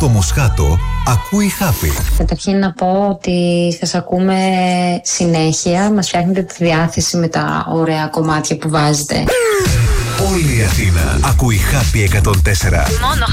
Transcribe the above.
στο Μοσχάτο ακούει Happy. Καταρχήν να πω ότι σας ακούμε συνέχεια. Μας φτιάχνετε τη διάθεση με τα ωραία κομμάτια που βάζετε. Όλη η Αθήνα ακούει Happy 104. Μόνο